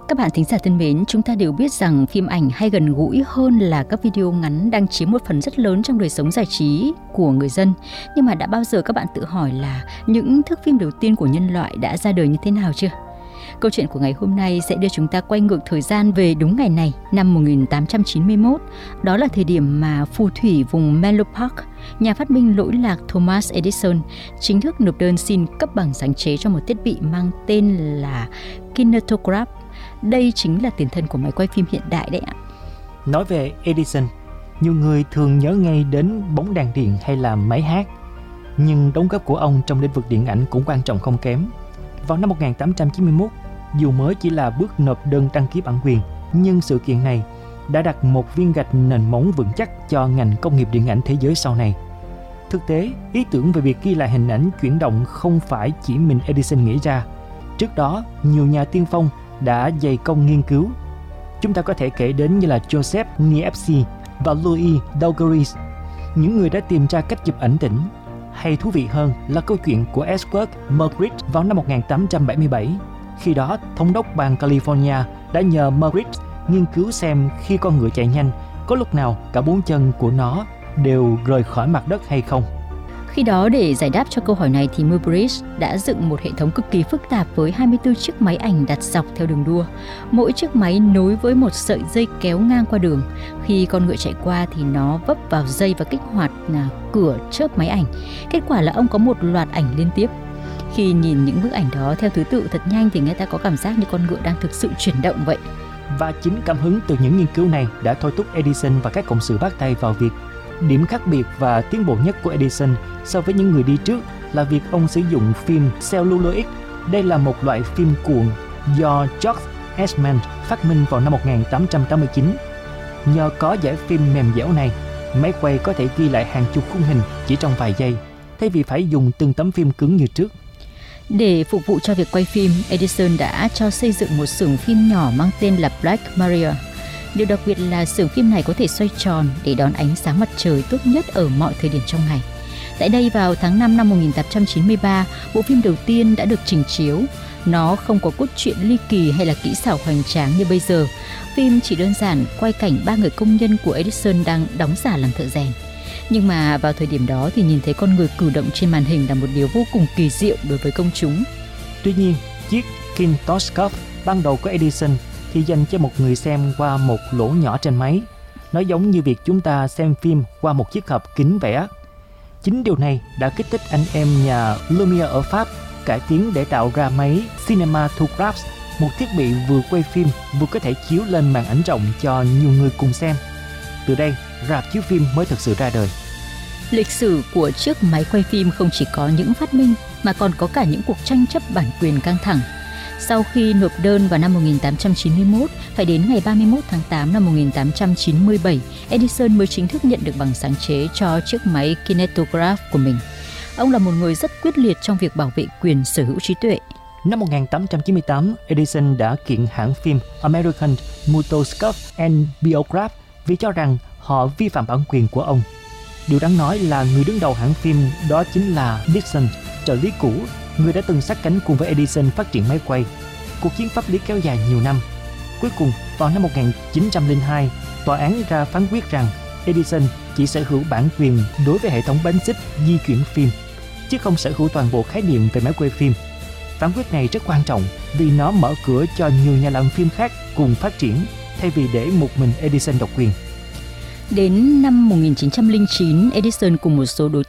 Các bạn thính giả thân mến, chúng ta đều biết rằng phim ảnh hay gần gũi hơn là các video ngắn đang chiếm một phần rất lớn trong đời sống giải trí của người dân. Nhưng mà đã bao giờ các bạn tự hỏi là những thước phim đầu tiên của nhân loại đã ra đời như thế nào chưa? Câu chuyện của ngày hôm nay sẽ đưa chúng ta quay ngược thời gian về đúng ngày này, năm 1891. Đó là thời điểm mà phù thủy vùng Menlo Park, nhà phát minh lỗi lạc Thomas Edison, chính thức nộp đơn xin cấp bằng sáng chế cho một thiết bị mang tên là kinetograph. Đây chính là tiền thân của máy quay phim hiện đại đấy ạ. Nói về Edison, nhiều người thường nhớ ngay đến bóng đèn điện hay là máy hát. Nhưng đóng góp của ông trong lĩnh vực điện ảnh cũng quan trọng không kém. Vào năm 1891, dù mới chỉ là bước nộp đơn đăng ký bản quyền, nhưng sự kiện này đã đặt một viên gạch nền móng vững chắc cho ngành công nghiệp điện ảnh thế giới sau này. Thực tế, ý tưởng về việc ghi lại hình ảnh chuyển động không phải chỉ mình Edison nghĩ ra. Trước đó, nhiều nhà tiên phong đã dày công nghiên cứu. Chúng ta có thể kể đến như là Joseph Niepce và Louis Daguerre, những người đã tìm ra cách chụp ảnh tĩnh. Hay thú vị hơn là câu chuyện của Edward Muybridge vào năm 1877. Khi đó, thống đốc bang California đã nhờ Muybridge nghiên cứu xem khi con ngựa chạy nhanh, có lúc nào cả bốn chân của nó đều rời khỏi mặt đất hay không. Khi đó, để giải đáp cho câu hỏi này thì Muybridge đã dựng một hệ thống cực kỳ phức tạp với 24 chiếc máy ảnh đặt dọc theo đường đua. Mỗi chiếc máy nối với một sợi dây kéo ngang qua đường. Khi con ngựa chạy qua thì nó vấp vào dây và kích hoạt cửa chớp máy ảnh. Kết quả là ông có một loạt ảnh liên tiếp. Khi nhìn những bức ảnh đó theo thứ tự thật nhanh thì người ta có cảm giác như con ngựa đang thực sự chuyển động vậy. Và chính cảm hứng từ những nghiên cứu này đã thôi thúc Edison và các cộng sự bắt tay vào việc. Điểm khác biệt và tiến bộ nhất của Edison so với những người đi trước là việc ông sử dụng phim celluloid. Đây là một loại phim cuộn do George Eastman phát minh vào năm 1889. Nhờ có giải phim mềm dẻo này, máy quay có thể ghi lại hàng chục khung hình chỉ trong vài giây, thay vì phải dùng từng tấm phim cứng như trước. Để phục vụ cho việc quay phim, Edison đã cho xây dựng một xưởng phim nhỏ mang tên là Black Maria. Điều đặc biệt là xưởng phim này có thể xoay tròn để đón ánh sáng mặt trời tốt nhất ở mọi thời điểm trong ngày. Tại đây, vào tháng 5 năm 1893, bộ phim đầu tiên đã được trình chiếu. Nó không có cốt truyện ly kỳ hay là kỹ xảo hoành tráng như bây giờ. Phim chỉ đơn giản quay cảnh ba người công nhân của Edison đang đóng giả làm thợ rèn. Nhưng mà vào thời điểm đó thì nhìn thấy con người cử động trên màn hình là một điều vô cùng kỳ diệu đối với công chúng. Tuy nhiên, chiếc kinetoscope ban đầu của Edison thì dành cho một người xem qua một lỗ nhỏ trên máy. Nó giống như việc chúng ta xem phim qua một chiếc hộp kính vẽ. Chính điều này đã kích thích anh em nhà Lumière ở Pháp cải tiến để tạo ra máy cinematograph, một thiết bị vừa quay phim vừa có thể chiếu lên màn ảnh rộng cho nhiều người cùng xem. Từ đây, rạp chiếu phim mới thực sự ra đời. Lịch sử của chiếc máy quay phim không chỉ có những phát minh mà còn có cả những cuộc tranh chấp bản quyền căng thẳng. Sau khi nộp đơn vào năm 1891, phải đến ngày 31 tháng 8 năm 1897, Edison mới chính thức nhận được bằng sáng chế cho chiếc máy kinetograph của mình. Ông là một người rất quyết liệt trong việc bảo vệ quyền sở hữu trí tuệ. Năm 1898, Edison đã kiện hãng phim American Mutoscope and Biograph vì cho rằng họ vi phạm bản quyền của ông. Điều đáng nói là người đứng đầu hãng phim đó chính là Dixon, trợ lý cũ, người đã từng sát cánh cùng với Edison phát triển máy quay. Cuộc chiến pháp lý kéo dài nhiều năm. Cuối cùng, vào năm 1902, tòa án ra phán quyết rằng Edison chỉ sở hữu bản quyền đối với hệ thống bánh xích di chuyển phim, chứ không sở hữu toàn bộ khái niệm về máy quay phim. Phán quyết này rất quan trọng vì nó mở cửa cho nhiều nhà làm phim khác cùng phát triển, thay vì để một mình Edison độc quyền. Đến năm 1909, Edison cùng một số đối